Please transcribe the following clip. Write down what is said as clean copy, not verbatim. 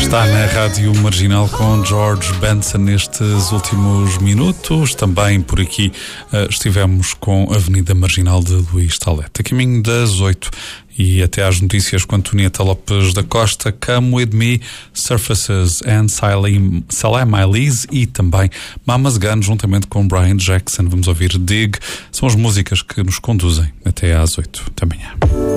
Está na Rádio Marginal com George Benson nestes últimos minutos. Também por aqui estivemos com a Avenida Marginal de Luís Taulete. A caminho das 8 e até às notícias com Antonieta Lopes da Costa, Come With Me, Surfaces and Salem Elise e também Mama's Gun, juntamente com Brian Jackson. Vamos ouvir Dig. São as músicas que nos conduzem até às 8 da manhã.